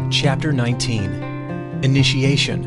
Chapter 19. Initiation.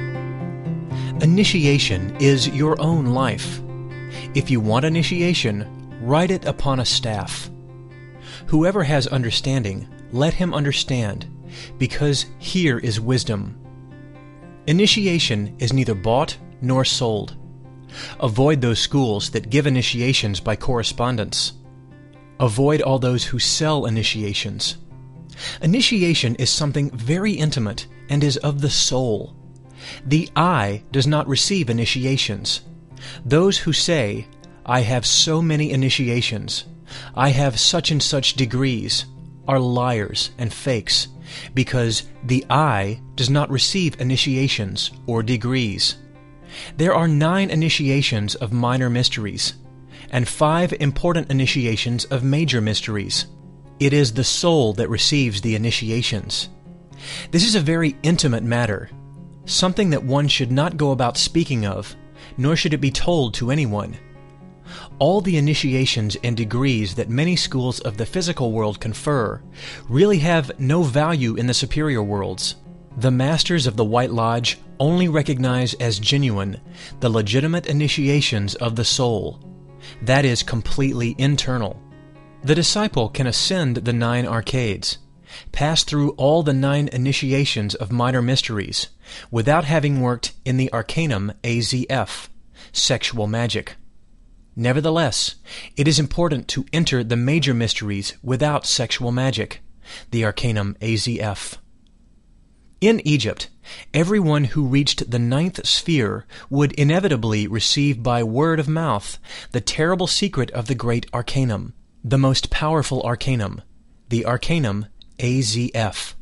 Initiation is your own life. If you want initiation, write it upon a staff. Whoever has understanding, let him understand, because here is wisdom. Initiation is neither bought nor sold. Avoid those schools that give initiations by correspondence. Avoid all those who sell initiations. Initiation is something very intimate and is of the soul. The I does not receive initiations. Those who say, "I have so many initiations, I have such and such degrees," are liars and fakes, because the I does not receive initiations or degrees. There are 9 initiations of minor mysteries, and 5 important initiations of major mysteries. It is the soul that receives the initiations. This is a very intimate matter, something that one should not go about speaking of, nor should it be told to anyone. All the initiations and degrees that many schools of the physical world confer really have no value in the superior worlds. The masters of the White Lodge only recognize as genuine the legitimate initiations of the soul. That is completely internal. The disciple can ascend the 9 arcades, pass through all the 9 initiations of minor mysteries, without having worked in the Arcanum AZF, sexual magic. Nevertheless, it is important to enter the major mysteries without sexual magic, the Arcanum AZF. In Egypt, everyone who reached the 9th sphere would inevitably receive by word of mouth the terrible secret of the great Arcanum, the most powerful Arcanum, the Arcanum AZF.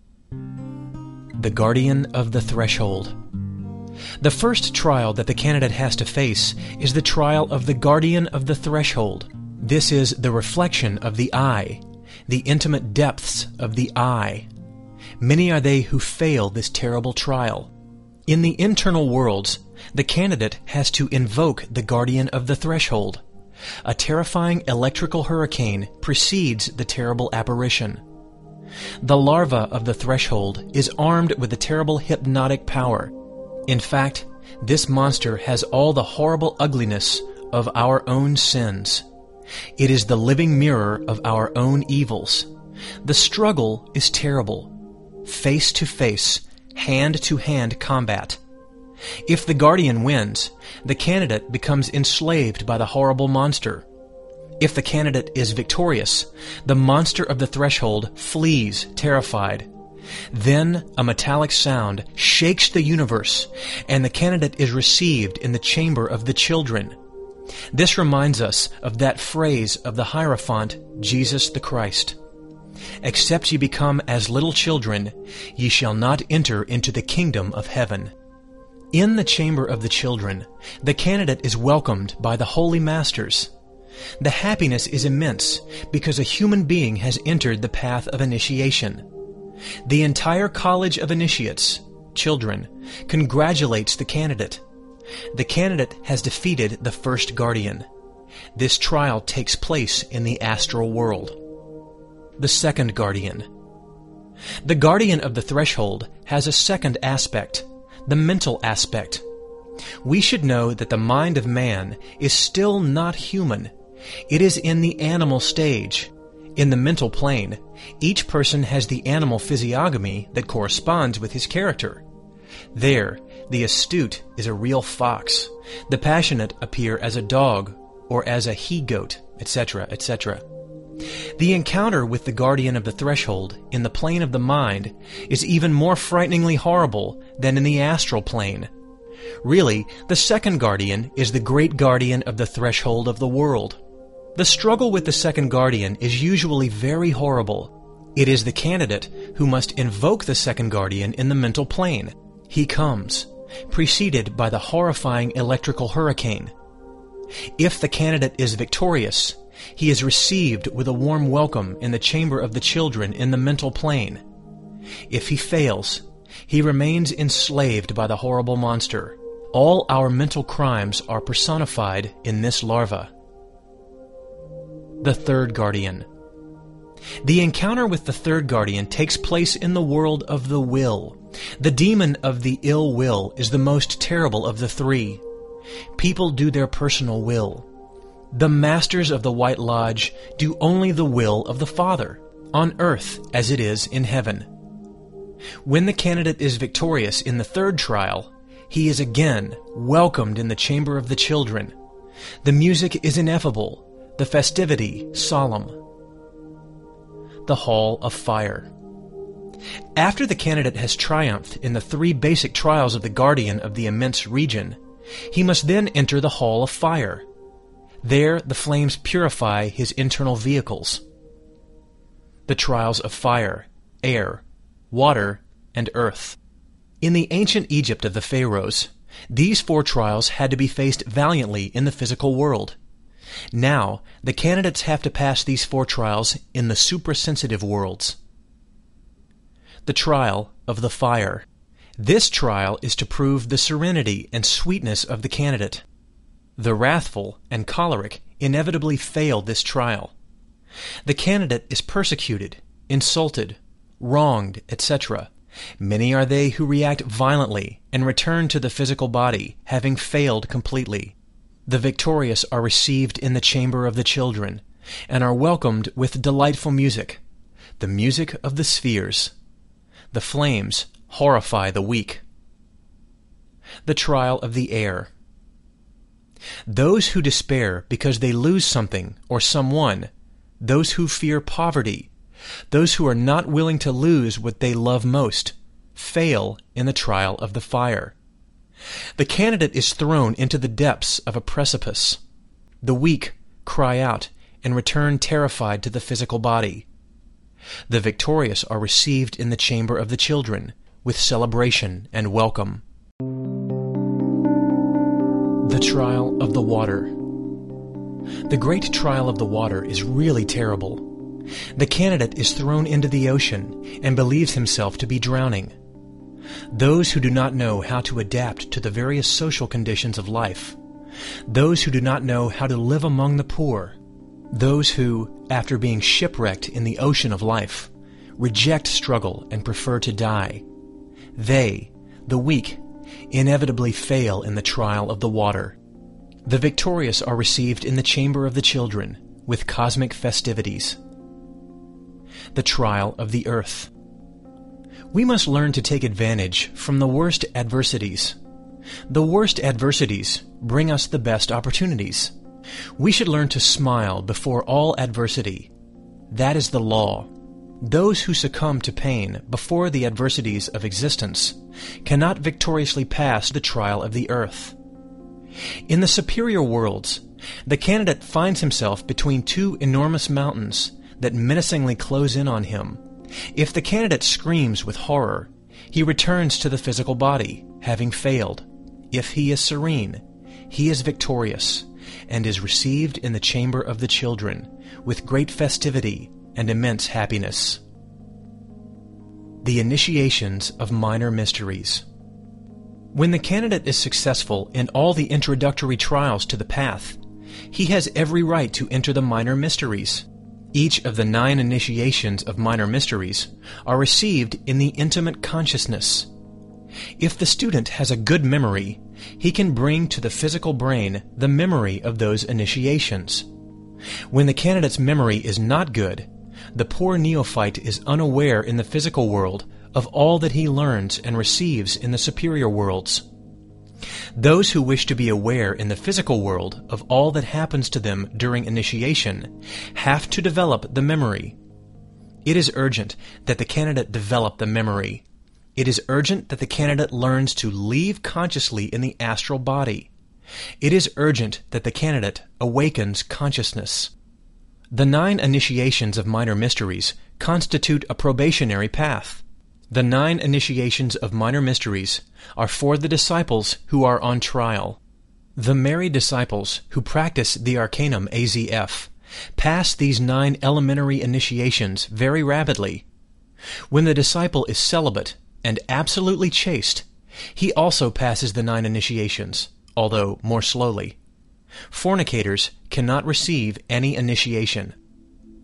The Guardian of the Threshold. The first trial that the candidate has to face is the trial of the Guardian of the Threshold. This is the reflection of the I, the intimate depths of the I. Many are they who fail this terrible trial. In the internal worlds, the candidate has to invoke the Guardian of the Threshold. A terrifying electrical hurricane precedes the terrible apparition. The larva of the Threshold is armed with a terrible hypnotic power. In fact, this monster has all the horrible ugliness of our own sins. It is the living mirror of our own evils. The struggle is terrible. Face-to-face, hand-to-hand combat. If the guardian wins, the candidate becomes enslaved by the horrible monster. If the candidate is victorious, the monster of the threshold flees terrified. Then a metallic sound shakes the universe, and the candidate is received in the chamber of the children. This reminds us of that phrase of the Hierophant, Jesus the Christ. "Except ye become as little children, ye shall not enter into the kingdom of heaven." In the chamber of the children, the candidate is welcomed by the holy masters. The happiness is immense because a human being has entered the path of initiation. The entire College of Initiates, children, congratulates the candidate. The candidate has defeated the first guardian. This trial takes place in the astral world. The second guardian. The guardian of the threshold has a second aspect, the mental aspect. We should know that the mind of man is still not human. It is in the animal stage. In the mental plane, each person has the animal physiognomy that corresponds with his character. There, the astute is a real fox. The passionate appear as a dog or as a he-goat, etc., etc. The encounter with the guardian of the threshold in the plane of the mind is even more frighteningly horrible than in the astral plane. Really, the second guardian is the great guardian of the threshold of the world. The struggle with the second guardian is usually very horrible. It is the candidate who must invoke the second guardian in the mental plane. He comes, preceded by the horrifying electrical hurricane. If the candidate is victorious, he is received with a warm welcome in the chamber of the children in the mental plane. If he fails, he remains enslaved by the horrible monster. All our mental crimes are personified in this larva. The third guardian. The encounter with the third guardian takes place in the world of the will. The demon of the ill will is the most terrible of the three. People do their personal will. The masters of the White Lodge do only the will of the Father, on earth as it is in heaven. When the candidate is victorious in the third trial, he is again welcomed in the chamber of the children. The music is ineffable, the festivity solemn. The Hall of Fire. After the candidate has triumphed in the three basic trials of the guardian of the immense region, he must then enter the Hall of Fire. There the flames purify his internal vehicles. The trials of fire, air, water, and earth. In the ancient Egypt of the pharaohs, these four trials had to be faced valiantly in the physical world. Now, the candidates have to pass these four trials in the suprasensitive worlds. The trial of the fire. This trial is to prove the serenity and sweetness of the candidate. The wrathful and choleric inevitably fail this trial. The candidate is persecuted, insulted, wronged, etc. Many are they who react violently and return to the physical body, having failed completely. The victorious are received in the chamber of the children, and are welcomed with delightful music, the music of the spheres. The flames horrify the weak. The trial of the air. Those who despair because they lose something or someone, those who fear poverty, those who are not willing to lose what they love most, fail in the trial of the fire. The candidate is thrown into the depths of a precipice. The weak cry out and return terrified to the physical body. The victorious are received in the chamber of the children with celebration and welcome. The trial of the water. The great trial of the water is really terrible. The candidate is thrown into the ocean and believes himself to be drowning. Those who do not know how to adapt to the various social conditions of life, those who do not know how to live among the poor, those who, after being shipwrecked in the ocean of life, reject struggle and prefer to die, they, the weak, inevitably fail in the trial of the water. The victorious are received in the chamber of the children with cosmic festivities. The trial of the earth. We must learn to take advantage from the worst adversities. The worst adversities bring us the best opportunities. We should learn to smile before all adversity. That is the law. Those who succumb to pain before the adversities of existence cannot victoriously pass the trial of the earth. In the superior worlds, the candidate finds himself between two enormous mountains that menacingly close in on him. If the candidate screams with horror, he returns to the physical body, having failed. If he is serene, he is victorious, and is received in the chamber of the children with great festivity and immense happiness. The initiations of minor mysteries. When the candidate is successful in all the introductory trials to the path, he has every right to enter the minor mysteries. Each of the 9 initiations of minor mysteries are received in the intimate consciousness. If the student has a good memory, he can bring to the physical brain the memory of those initiations. When the candidate's memory is not good, the poor neophyte is unaware in the physical world of all that he learns and receives in the superior worlds. Those who wish to be aware in the physical world of all that happens to them during initiation have to develop the memory. It is urgent that the candidate develop the memory. It is urgent that the candidate learns to leave consciously in the astral body. It is urgent that the candidate awakens consciousness. The 9 initiations of minor mysteries constitute a probationary path. The 9 initiations of minor mysteries are for the disciples who are on trial. The married disciples who practice the Arcanum AZF pass these 9 elementary initiations very rapidly. When the disciple is celibate and absolutely chaste, he also passes the 9 initiations, although more slowly. Fornicators cannot receive any initiation.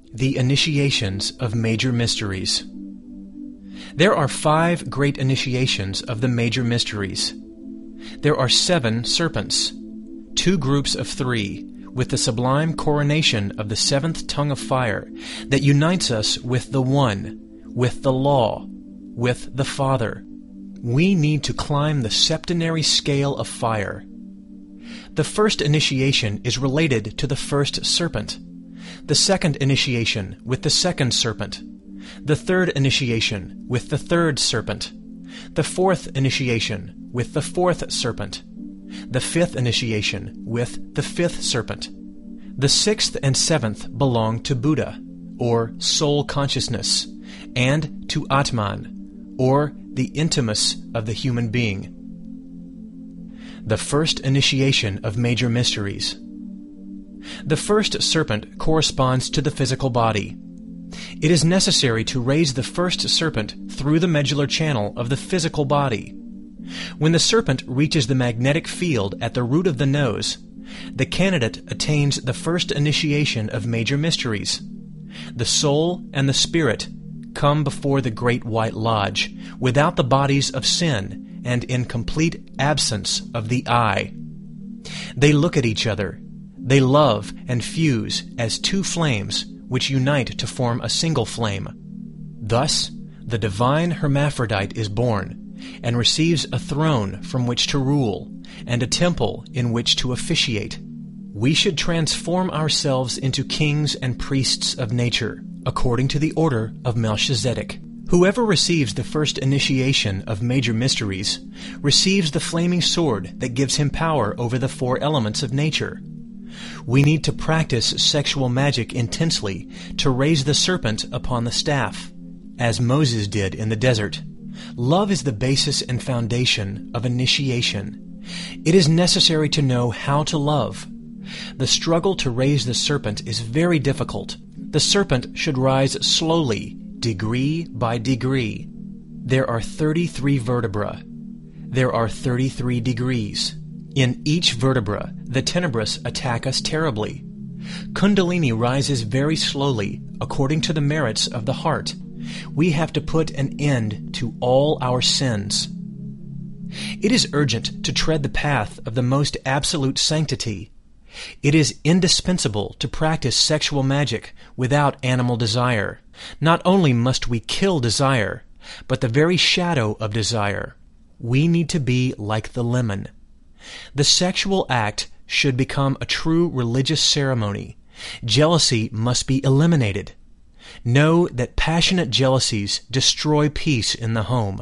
The initiations of major mysteries. There are 5 great initiations of the major mysteries. There are 7 serpents, 2 groups of 3, with the sublime coronation of the 7th tongue of fire that unites us with the One, with the law, with the Father. We need to climb the septenary scale of fire. The first initiation is related to the first serpent, the second initiation with the second serpent, the third initiation with the third serpent, the fourth initiation with the fourth serpent, the fifth initiation with the fifth serpent. The sixth and seventh belong to Buddha, or soul consciousness, and to Atman, or the intimus of the human being. The first initiation of major mysteries. The first serpent corresponds to the physical body. It is necessary to raise the first serpent through the medullar channel of the physical body. When the serpent reaches the magnetic field at the root of the nose, the candidate attains the first initiation of major mysteries. The soul and the spirit come before the Great White Lodge without the bodies of sin and in complete absence of the I. They look at each other. They love and fuse as 2 flames which unite to form a single flame. Thus, the divine hermaphrodite is born and receives a throne from which to rule and a temple in which to officiate. We should transform ourselves into kings and priests of nature, according to the order of Melchizedek. Whoever receives the first initiation of major mysteries receives the flaming sword that gives him power over the 4 elements of nature. We need to practice sexual magic intensely to raise the serpent upon the staff, as Moses did in the desert. Love is the basis and foundation of initiation. It is necessary to know how to love. The struggle to raise the serpent is very difficult. The serpent should rise slowly, degree by degree. There are 33 vertebrae. There are 33 degrees. In each vertebra, the tenebrous attack us terribly. Kundalini rises very slowly, according to the merits of the heart. We have to put an end to all our sins. It is urgent to tread the path of the most absolute sanctity. It is indispensable to practice sexual magic without animal desire. Not only must we kill desire, but the very shadow of desire. We need to be like the lemon. The sexual act should become a true religious ceremony. Jealousy must be eliminated. Know that passionate jealousies destroy peace in the home.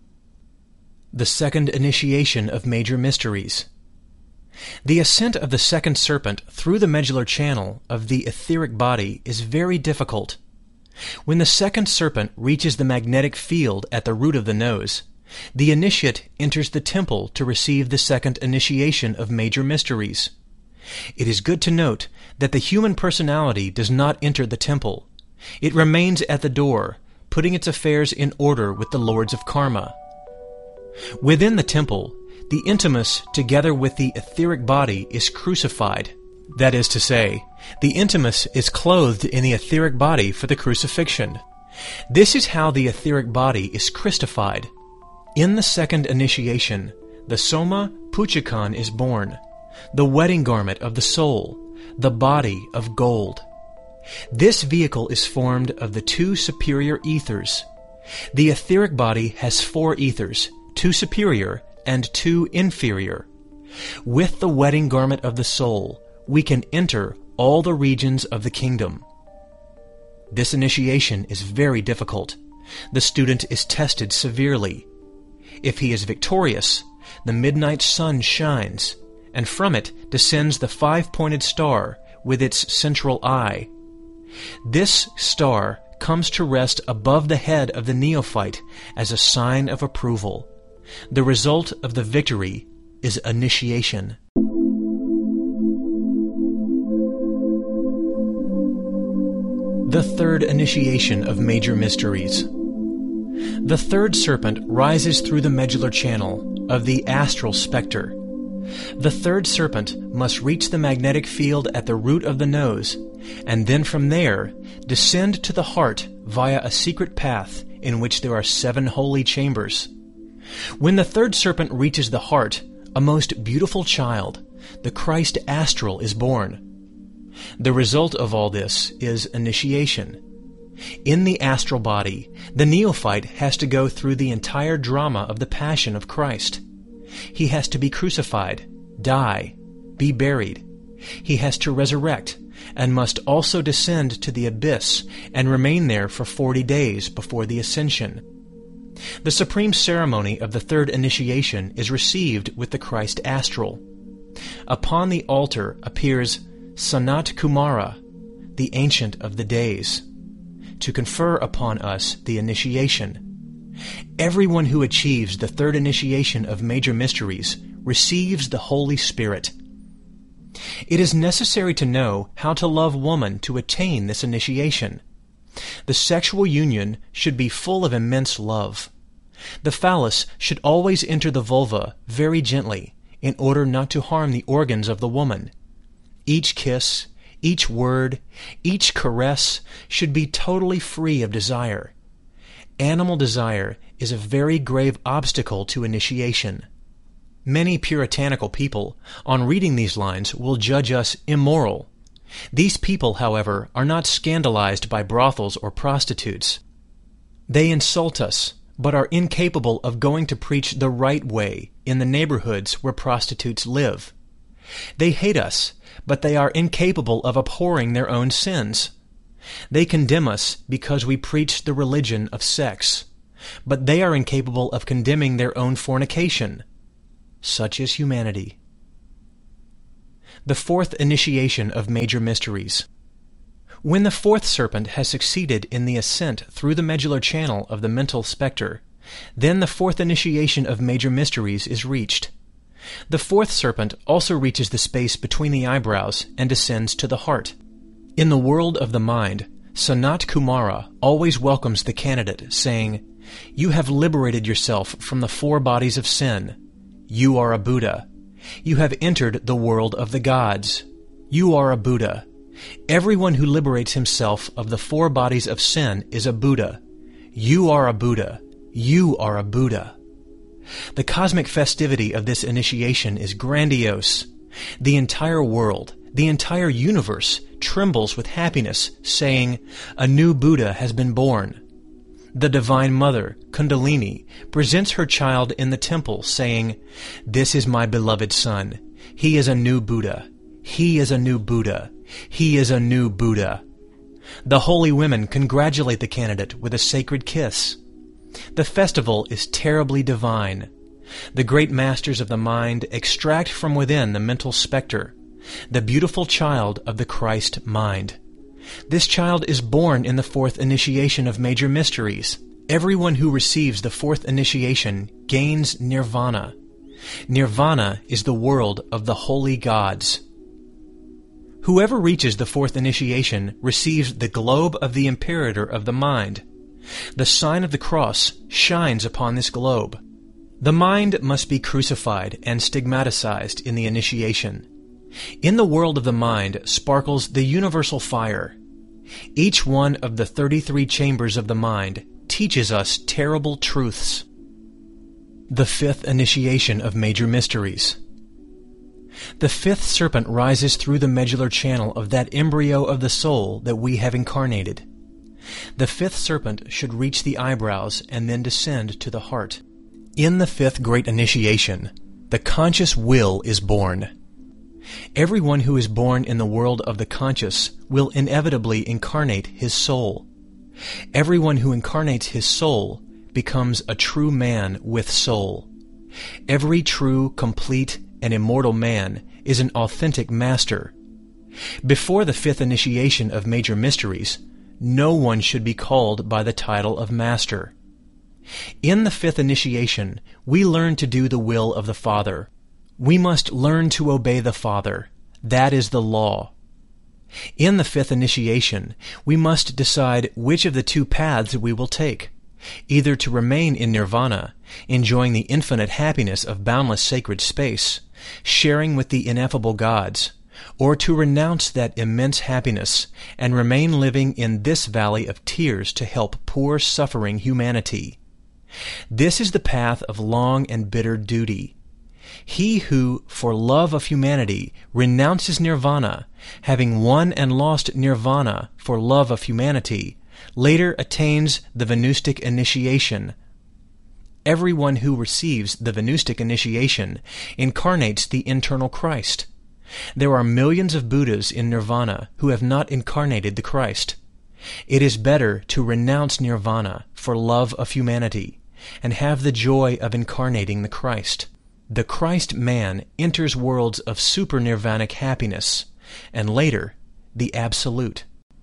The second initiation of major mysteries. The ascent of the second serpent through the medullar channel of the etheric body is very difficult. When the second serpent reaches the magnetic field at the root of the nose, the initiate enters the temple to receive the second initiation of major mysteries. It is good to note that the human personality does not enter the temple. It remains at the door, putting its affairs in order with the lords of karma. Within the temple, the intimus, together with the etheric body, is crucified. That is to say, the intimus is clothed in the etheric body for the crucifixion. This is how the etheric body is Christified. In the second initiation, the Soma Puchikon is born, the wedding garment of the soul, the body of gold. This vehicle is formed of the 2 superior ethers. The etheric body has 4 ethers, 2 superior and 2 inferior. With the wedding garment of the soul, we can enter all the regions of the kingdom. This initiation is very difficult. The student is tested severely. If he is victorious, the midnight sun shines, and from it descends the 5-pointed star with its central eye. This star comes to rest above the head of the neophyte as a sign of approval. The result of the victory is initiation. The third initiation of major mysteries. The third serpent rises through the medullar channel of the astral spectre. The third serpent must reach the magnetic field at the root of the nose and then from there descend to the heart via a secret path in which there are 7 holy chambers. When the third serpent reaches the heart, a most beautiful child, the Christ astral, is born. The result of all this is initiation. In the astral body, the neophyte has to go through the entire drama of the Passion of Christ. He has to be crucified, die, be buried. He has to resurrect, and must also descend to the abyss and remain there for 40 days before the ascension. The supreme ceremony of the third initiation is received with the Christ astral. Upon the altar appears Sanat Kumara, the Ancient of the Days, to confer upon us the initiation. Everyone who achieves the third initiation of major mysteries receives the Holy Spirit. It is necessary to know how to love woman to attain this initiation. The sexual union should be full of immense love. The phallus should always enter the vulva very gently in order not to harm the organs of the woman. Each kiss, each word, each caress should be totally free of desire. Animal desire is a very grave obstacle to initiation. Many puritanical people, on reading these lines, will judge us immoral. These people, however, are not scandalized by brothels or prostitutes. They insult us, but are incapable of going to preach the right way in the neighborhoods where prostitutes live. They hate us, but they are incapable of abhorring their own sins. They condemn us because we preach the religion of sex, but they are incapable of condemning their own fornication. Such is humanity. The fourth initiation of major mysteries. When the fourth serpent has succeeded in the ascent through the medullary channel of the mental spectre, then the fourth initiation of major mysteries is reached. The fourth serpent also reaches the space between the eyebrows and descends to the heart. In the world of the mind, Sanat Kumara always welcomes the candidate, saying, "You have liberated yourself from the 4 bodies of sin. You are a Buddha. You have entered the world of the gods. You are a Buddha. Everyone who liberates himself of the 4 bodies of sin is a Buddha. You are a Buddha. You are a Buddha." The cosmic festivity of this initiation is grandiose. The entire world, the entire universe, trembles with happiness, saying, "A new Buddha has been born." The Divine Mother, Kundalini, presents her child in the temple, saying, "This is my beloved son. He is a new Buddha. He is a new Buddha. He is a new Buddha." The holy women congratulate the candidate with a sacred kiss. The festival is terribly divine. The great masters of the mind extract from within the mental spectre the beautiful child of the Christ mind. This child is born in the fourth initiation of major mysteries. Everyone who receives the fourth initiation gains nirvana. Nirvana is the world of the holy gods. Whoever reaches the fourth initiation receives the globe of the imperator of the mind. The sign of the cross shines upon this globe. The mind must be crucified and stigmatized in the initiation. In the world of the mind sparkles the universal fire. Each one of the 33 chambers of the mind teaches us terrible truths. The fifth initiation of major mysteries. The fifth serpent rises through the medullary channel of that embryo of the soul that we have incarnated. The fifth serpent should reach the eyebrows and then descend to the heart. In the fifth great initiation, the conscious will is born. Everyone who is born in the world of the conscious will inevitably incarnate his soul. Everyone who incarnates his soul becomes a true man with soul. Every true, complete, and immortal man is an authentic master. Before the fifth initiation of major mysteries, no one should be called by the title of master. In the fifth initiation, we learn to do the will of the Father. We must learn to obey the Father. That is the law. In the fifth initiation, we must decide which of the 2 paths we will take, either to remain in nirvana, enjoying the infinite happiness of boundless sacred space, sharing with the ineffable gods, or to renounce that immense happiness and remain living in this valley of tears to help poor suffering humanity. This is the path of long and bitter duty. He who, for love of humanity, renounces nirvana, having won and lost nirvana for love of humanity, later attains the Venustic initiation. Everyone who receives the Venustic initiation incarnates the internal Christ. There are millions of Buddhas in nirvana who have not incarnated the Christ. It is better to renounce nirvana for love of humanity and have the joy of incarnating the Christ. The Christ man enters worlds of super-nirvanic happiness, and later, the Absolute.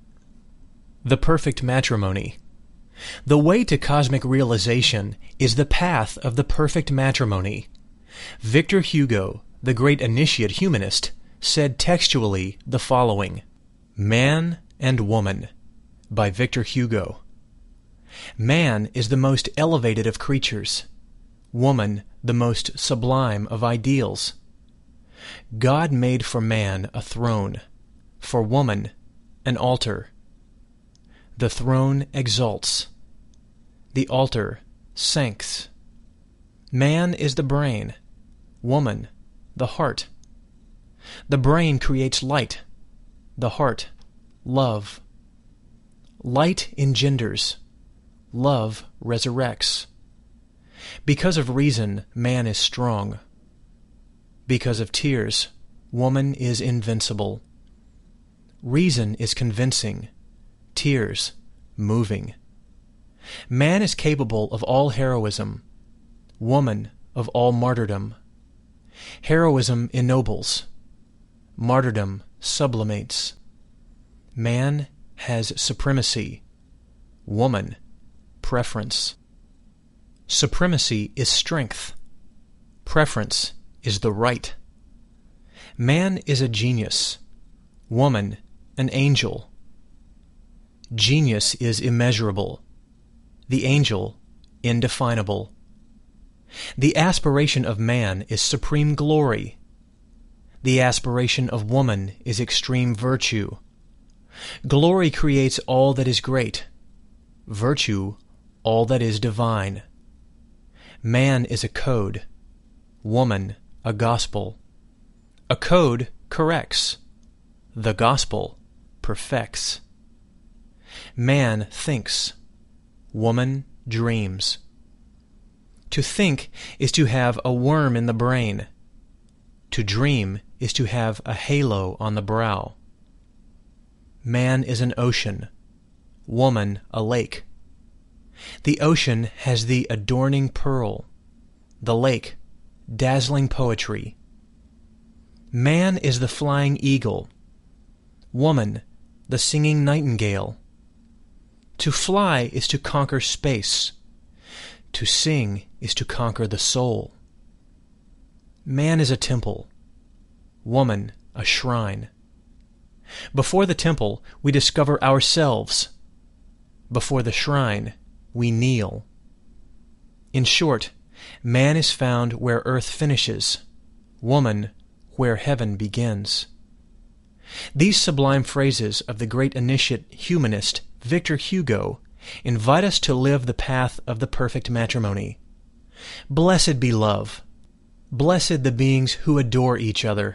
The perfect matrimony. The way to cosmic realization is the path of the perfect matrimony. Victor Hugo, the great initiate humanist, said textually the following: Man and Woman, by Victor Hugo. Man is the most elevated of creatures, woman the most sublime of ideals. God made for man a throne, for woman an altar. The throne exalts, the altar sinks. Man is the brain, woman the heart. The brain creates light, the heart love. Light engenders, love resurrects. Because of reason, man is strong. Because of tears, woman is invincible. Reason is convincing, tears moving. Man is capable of all heroism, woman of all martyrdom. Heroism ennobles, martyrdom sublimates. Man has supremacy, woman preference. Supremacy is strength. Preference is the right. Man is a genius, woman an angel. Genius is immeasurable, the angel indefinable. The aspiration of man is supreme glory. The aspiration of woman is extreme virtue. Glory creates all that is great, virtue all that is divine. Man is a code, woman a gospel. A code corrects, the gospel perfects. Man thinks, woman dreams. To think is to have a worm in the brain. To dream is to have a halo on the brow. Man is an ocean, woman a lake. The ocean has the adorning pearl, the lake dazzling poetry. Man is the flying eagle, woman the singing nightingale. To fly is to conquer space. To sing is to conquer the soul. Man is a temple, woman a shrine. Before the temple we discover ourselves. Before the shrine we kneel. In short, man is found where earth finishes, woman where heaven begins. These sublime phrases of the great initiate humanist Victor Hugo invite us to live the path of the perfect matrimony. Blessed be love. Blessed the beings who adore each other.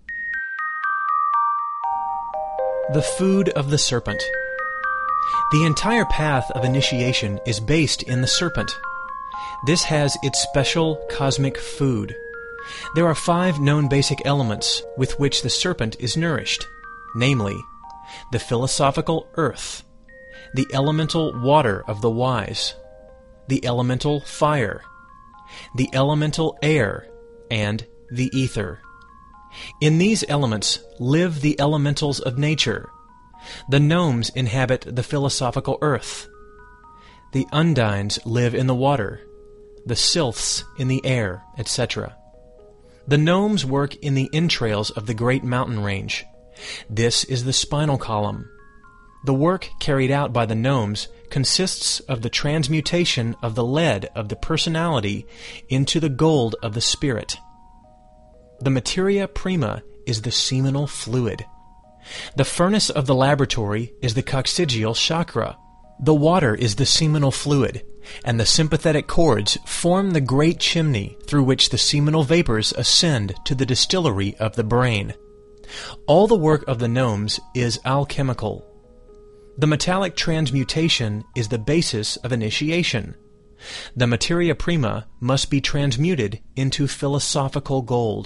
The food of the serpent. The entire path of initiation is based in the serpent. This has its special cosmic food. There are 5 known basic elements with which the serpent is nourished, namely, the philosophical earth, the elemental water of the wise, the elemental fire, the elemental air, and the ether. In these elements live the elementals of nature. The gnomes inhabit the philosophical earth. The undines live in the water, the sylphs in the air, etc. The gnomes work in the entrails of the great mountain range. This is the spinal column. The work carried out by the gnomes consists of the transmutation of the lead of the personality into the gold of the spirit. The materia prima is the seminal fluid. The furnace of the laboratory is the coccygeal chakra. The water is the seminal fluid, and the sympathetic cords form the great chimney through which the seminal vapors ascend to the distillery of the brain. All the work of the gnomes is alchemical. The metallic transmutation is the basis of initiation. The materia prima must be transmuted into philosophical gold.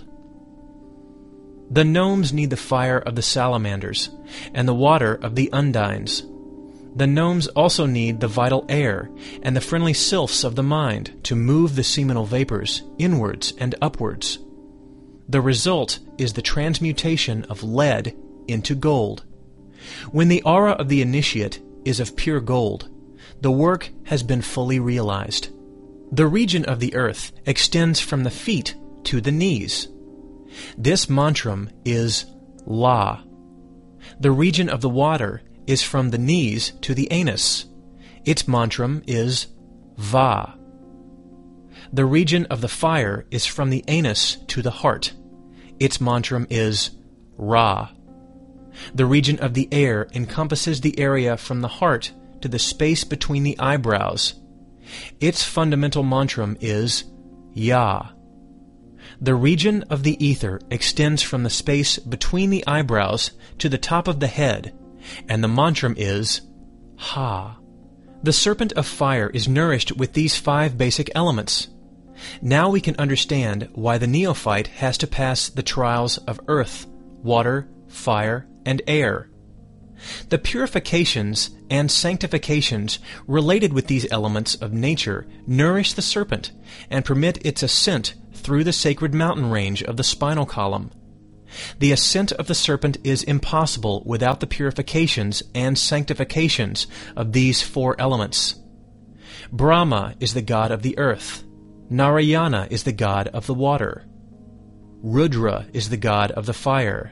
The gnomes need the fire of the salamanders and the water of the undines. The gnomes also need the vital air and the friendly sylphs of the mind to move the seminal vapors inwards and upwards. The result is the transmutation of lead into gold. When the aura of the initiate is of pure gold, the work has been fully realized. The region of the earth extends from the feet to the knees. This mantram is La. The region of the water is from the knees to the anus. Its mantram is Va. The region of the fire is from the anus to the heart. Its mantram is Ra. The region of the air encompasses the area from the heart to the space between the eyebrows. Its fundamental mantram is Ya. The region of the ether extends from the space between the eyebrows to the top of the head, and the mantram is Ha. The serpent of fire is nourished with these 5 basic elements. Now we can understand why the neophyte has to pass the trials of earth, water, fire, and air. The purifications and sanctifications related with these elements of nature nourish the serpent and permit its ascent through the sacred mountain range of the spinal column. The ascent of the serpent is impossible without the purifications and sanctifications of these 4 elements. Brahma is the god of the earth. Narayana is the god of the water. Rudra is the god of the fire.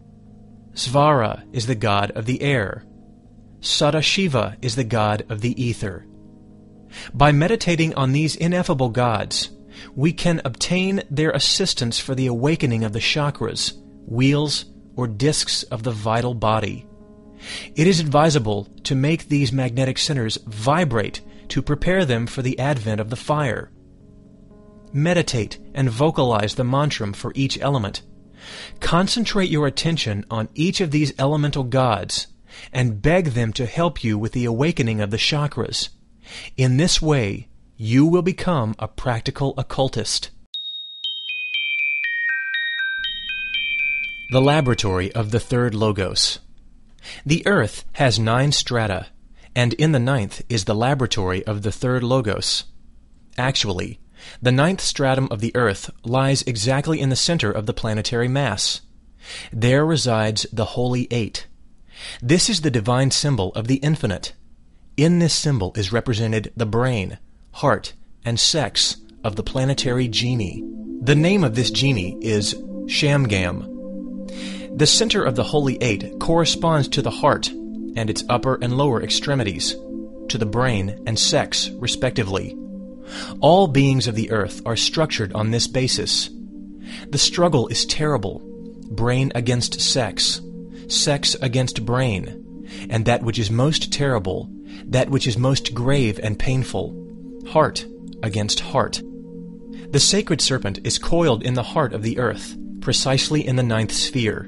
Svara is the god of the air. Sadashiva is the god of the ether. By meditating on these ineffable gods, we can obtain their assistance for the awakening of the chakras, wheels, or discs of the vital body. It is advisable to make these magnetic centers vibrate to prepare them for the advent of the fire. Meditate and vocalize the mantram for each element. Concentrate your attention on each of these elemental gods and beg them to help you with the awakening of the chakras. In this way, you will become a practical occultist. The laboratory of the third logos. The earth has 9 strata, and in the 9th is the laboratory of the third logos. Actually, the 9th stratum of the earth lies exactly in the center of the planetary mass. There resides the Holy Eight. This is the divine symbol of the infinite. In this symbol is represented the brain, heart, and sex of the planetary genie. The name of this genie is Shamgam. The center of the Holy Eight corresponds to the heart and its upper and lower extremities, to the brain and sex, respectively. All beings of the earth are structured on this basis. The struggle is terrible, brain against sex, sex against brain, and that which is most terrible, that which is most grave and painful, heart against heart. The sacred serpent is coiled in the heart of the earth, precisely in the 9th sphere.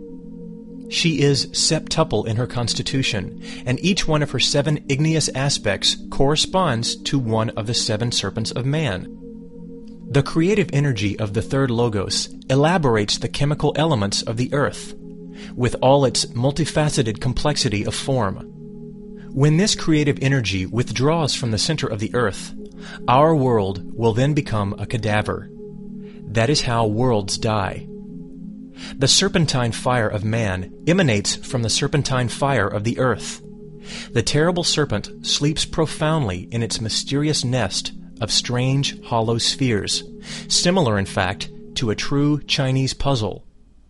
She is septuple in her constitution, and each one of her 7 igneous aspects corresponds to one of the 7 serpents of man. The creative energy of the third logos elaborates the chemical elements of the earth, with all its multifaceted complexity of form. When this creative energy withdraws from the center of the earth, our world will then become a cadaver. That is how worlds die. The serpentine fire of man emanates from the serpentine fire of the earth. The terrible serpent sleeps profoundly in its mysterious nest of strange hollow spheres, similar in fact to a true Chinese puzzle.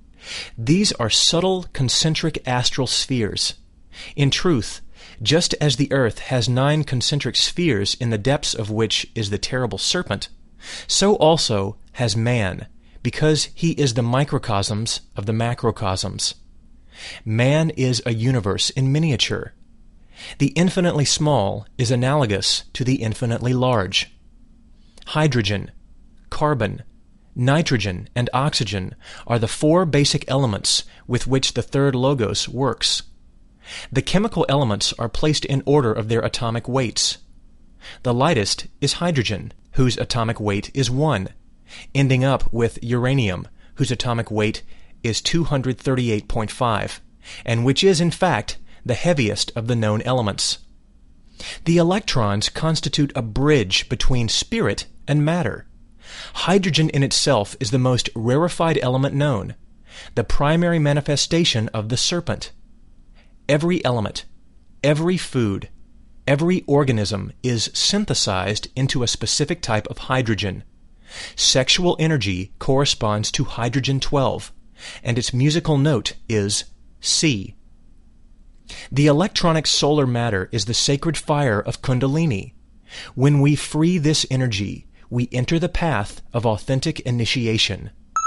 These are subtle concentric astral spheres. In truth, just as the earth has 9 concentric spheres in the depths of which is the terrible serpent, so also has man, because he is the microcosms of the macrocosms. Man is a universe in miniature. The infinitely small is analogous to the infinitely large. Hydrogen, carbon, nitrogen, and oxygen are the four basic elements with which the third logos works. The chemical elements are placed in order of their atomic weights. The lightest is hydrogen, whose atomic weight is 1, ending up with uranium, whose atomic weight is 238.5, and which is, in fact, the heaviest of the known elements. The electrons constitute a bridge between spirit and matter. Hydrogen in itself is the most rarefied element known, the primary manifestation of the serpent. Every element, every food, every organism is synthesized into a specific type of hydrogen. Sexual energy corresponds to hydrogen-12, and its musical note is C. The electronic solar matter is the sacred fire of Kundalini. When we free this energy, we enter the path of authentic initiation.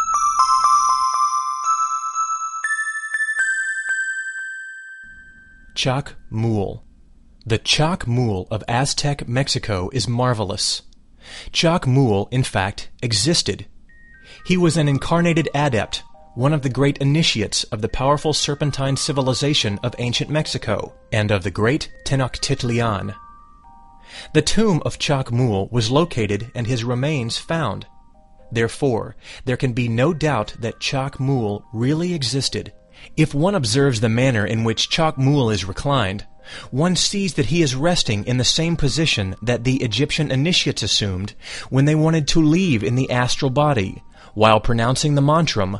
Chacmul. The Chacmul of Aztec Mexico is marvelous. Chacmul, in fact, existed. He was an incarnated adept, one of the great initiates of the powerful serpentine civilization of ancient Mexico and of the great Tenochtitlan. The tomb of Chacmul was located and his remains found. Therefore, there can be no doubt that Chacmul really existed. If one observes the manner in which Chacmul is reclined, one sees that he is resting in the same position that the Egyptian initiates assumed when they wanted to leave in the astral body, while pronouncing the mantram,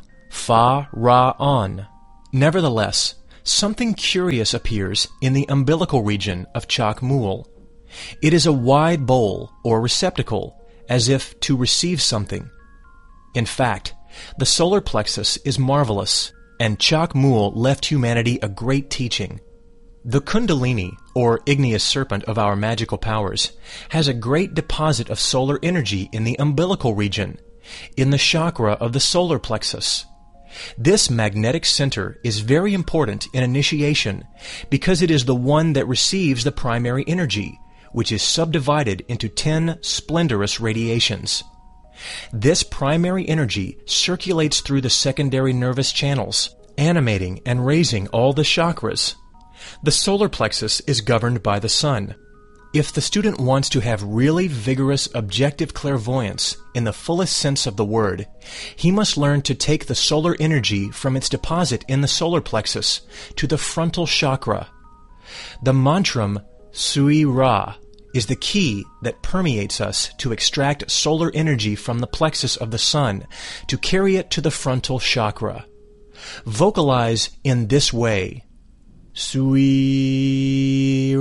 Fa-Ra-On. Nevertheless, something curious appears in the umbilical region of Chacmul. It is a wide bowl or receptacle, as if to receive something. In fact, the solar plexus is marvelous, and Chacmul left humanity a great teaching. The Kundalini, or igneous serpent of our magical powers, has a great deposit of solar energy in the umbilical region, in the chakra of the solar plexus. This magnetic center is very important in initiation because it is the one that receives the primary energy, which is subdivided into 10 splendorous radiations. This primary energy circulates through the secondary nervous channels, animating and raising all the chakras. The solar plexus is governed by the sun. If the student wants to have really vigorous objective clairvoyance in the fullest sense of the word, he must learn to take the solar energy from its deposit in the solar plexus to the frontal chakra. The mantram Sui Ra is the key that permeates us to extract solar energy from the plexus of the sun to carry it to the frontal chakra. Vocalize in this way. Sui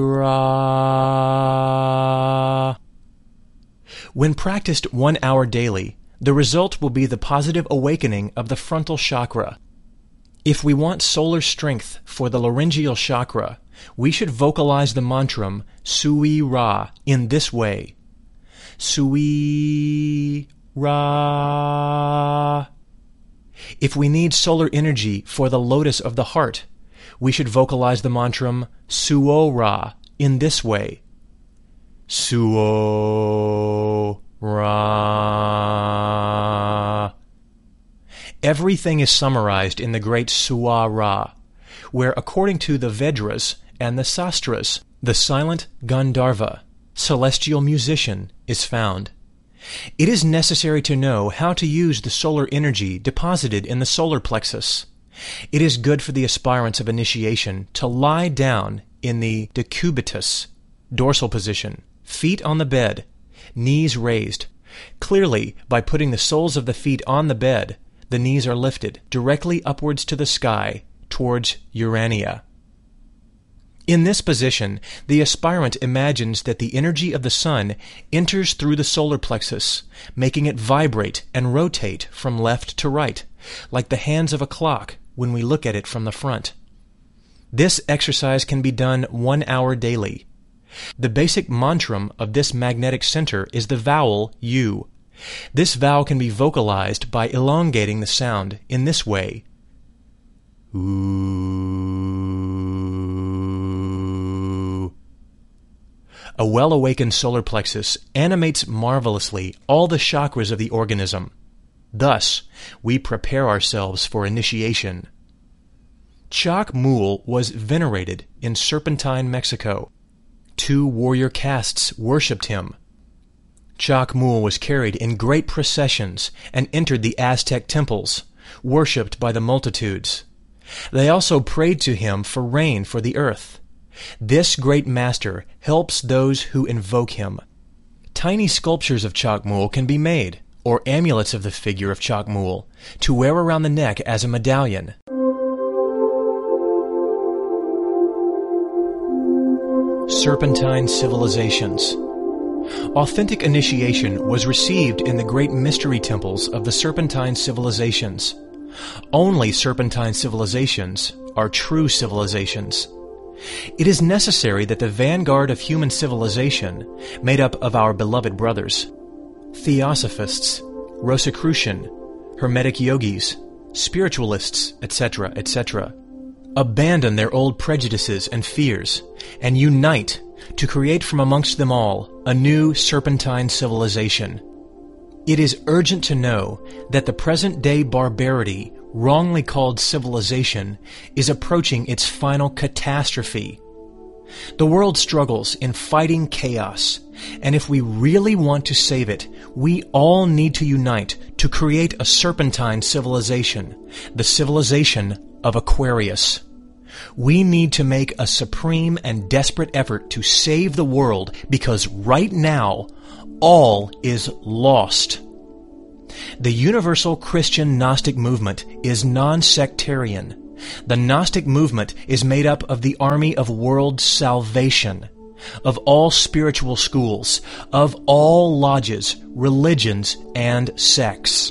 Ra. When practiced 1 hour daily, the result will be the positive awakening of the frontal chakra. If we want solar strength for the laryngeal chakra, we should vocalize the mantram Sui Ra in this way. Sui Ra. If we need solar energy for the lotus of the heart, we should vocalize the mantram Suo Ra in this way. Suo Ra. Everything is summarized in the great Sua Ra, where according to the Vedras and the Sastras, the silent Gandharva, celestial musician, is found. It is necessary to know how to use the solar energy deposited in the solar plexus. It is good for the aspirants of initiation to lie down in the decubitus, dorsal position, feet on the bed, knees raised. Clearly, by putting the soles of the feet on the bed, the knees are lifted directly upwards to the sky, towards Urania. In this position, the aspirant imagines that the energy of the sun enters through the solar plexus, making it vibrate and rotate from left to right, like the hands of a clock when we look at it from the front. This exercise can be done 1 hour daily. The basic mantram of this magnetic center is the vowel U, This vowel can be vocalized by elongating the sound in this way. Ooh. A well-awakened solar plexus animates marvelously all the chakras of the organism. Thus, we prepare ourselves for initiation. Chacmul was venerated in Serpentine, Mexico. 2 warrior castes worshipped him. Chacmul was carried in great processions and entered the Aztec temples, worshipped by the multitudes. They also prayed to him for rain for the earth. This great master helps those who invoke him. Tiny sculptures of Chacmul can be made, or amulets of the figure of Chacmul, to wear around the neck as a medallion. Serpentine civilizations. Authentic initiation was received in the great mystery temples of the Serpentine civilizations. Only Serpentine civilizations are true civilizations. It is necessary that the vanguard of human civilization, made up of our beloved brothers, Theosophists, Rosicrucian, Hermetic yogis, spiritualists, etc., etc., abandon their old prejudices and fears, and unite to create from amongst them all a new Serpentine civilization. It is urgent to know that the present-day barbarity, wrongly called civilization, is approaching its final catastrophe. The world struggles in fighting chaos, and if we really want to save it, we all need to unite to create a Serpentine civilization, the civilization of Aquarius. We need to make a supreme and desperate effort to save the world because right now, all is lost. The universal Christian Gnostic movement is non-sectarian. The Gnostic movement is made up of the army of world salvation, of all spiritual schools, of all lodges, religions, and sects.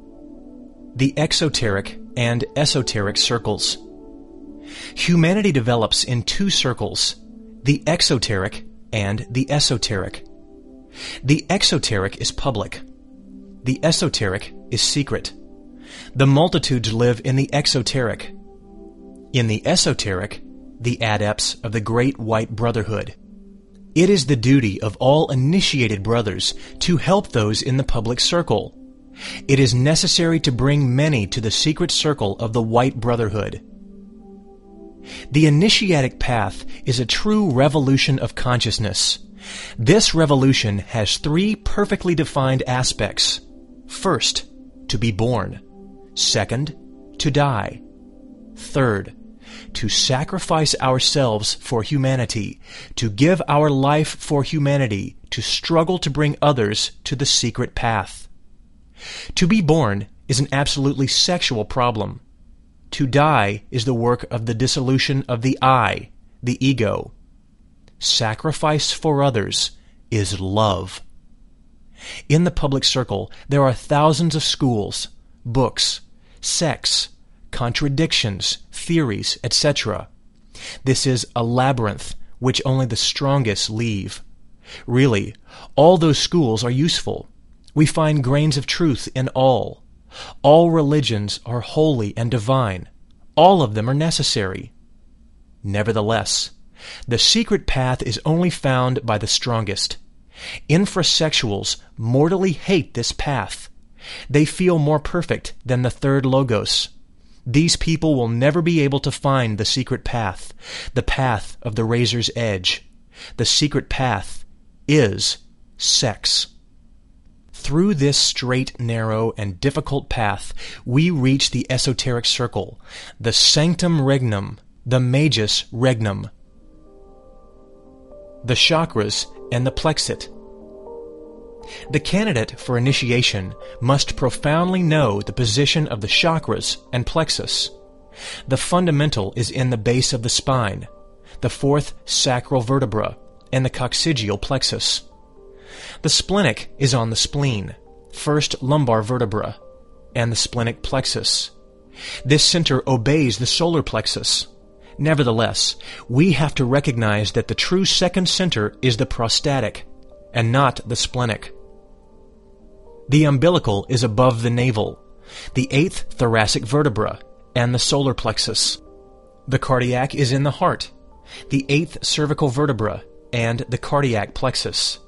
The exoteric and esoteric circles. Humanity develops in 2 circles, the exoteric and the esoteric. The exoteric is public. The esoteric is secret. The multitudes live in the exoteric. In the esoteric, the adepts of the Great White Brotherhood. It is the duty of all initiated brothers to help those in the public circle. It is necessary to bring many to the secret circle of the White Brotherhood. The initiatic path is a true revolution of consciousness. This revolution has 3 perfectly defined aspects. First, to be born. Second, to die. Third, to sacrifice ourselves for humanity, to give our life for humanity, to struggle to bring others to the secret path. To be born is an absolutely sexual problem. To die is the work of the dissolution of the I, the ego. Sacrifice for others is love. In the public circle, there are thousands of schools, books, sects, contradictions, theories, etc. This is a labyrinth which only the strongest leave. Really, all those schools are useful. We find grains of truth in all. All religions are holy and divine. All of them are necessary. Nevertheless, the secret path is only found by the strongest. Infrasexuals mortally hate this path. They feel more perfect than the third logos. These people will never be able to find the secret path, the path of the razor's edge. The secret path is sex. Through this straight, narrow, and difficult path, we reach the esoteric circle, the sanctum regnum, the magus regnum, the chakras, and the plexit. The candidate for initiation must profoundly know the position of the chakras and plexus. The fundamental is in the base of the spine, the 4th sacral vertebra, and the coccygeal plexus. The splenic is on the spleen, 1st lumbar vertebra, and the splenic plexus. This center obeys the solar plexus. Nevertheless, we have to recognize that the true second center is the prostatic, and not the splenic. The umbilical is above the navel, the 8th thoracic vertebra, and the solar plexus. The cardiac is in the heart, the 8th cervical vertebra, and the cardiac plexus.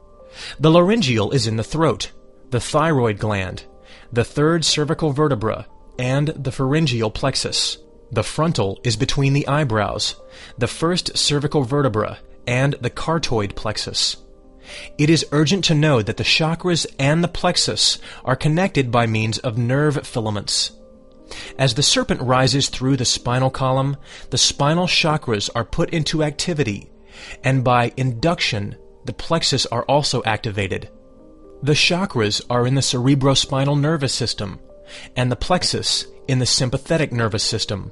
The laryngeal is in the throat, the thyroid gland, the 3rd cervical vertebra, and the pharyngeal plexus. The frontal is between the eyebrows, the 1st cervical vertebra, and the carotid plexus. It is urgent to know that the chakras and the plexus are connected by means of nerve filaments. As the serpent rises through the spinal column, the spinal chakras are put into activity, and by induction, the plexus are also activated. The chakras are in the cerebrospinal nervous system, and the plexus in the sympathetic nervous system.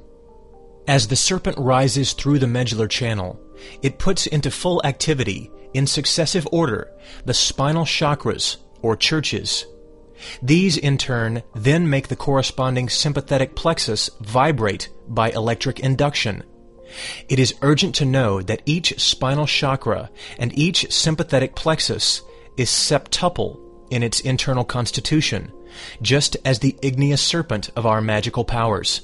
As the serpent rises through the medullar channel, it puts into full activity, in successive order, the spinal chakras, or churches. These, in turn, then make the corresponding sympathetic plexus vibrate by electric induction. It is urgent to know that each spinal chakra and each sympathetic plexus is septuple in its internal constitution, just as the igneous serpent of our magical powers.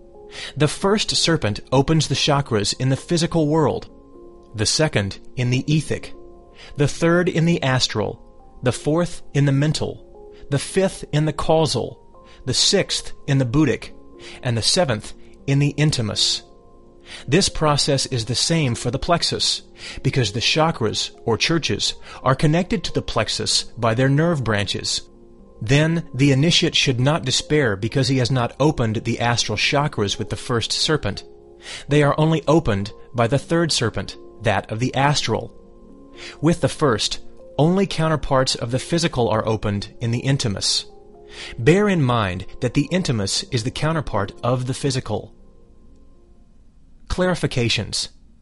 The first serpent opens the chakras in the physical world, the second in the etheric, the third in the astral, the fourth in the mental, the fifth in the causal, the sixth in the buddhic, and the seventh in the intimus. This process is the same for the plexus, because the chakras, or churches, are connected to the plexus by their nerve branches. Then the initiate should not despair because he has not opened the astral chakras with the first serpent. They are only opened by the third serpent, that of the astral. With the first, only counterparts of the physical are opened in the intimus. Bear in mind that the intimus is the counterpart of the physical. Clarifications.